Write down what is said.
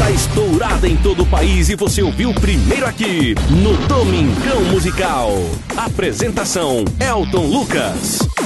está estourada em todo o país e você ouviu primeiro aqui no Domingão Musical. Apresentação: Elton Lucas.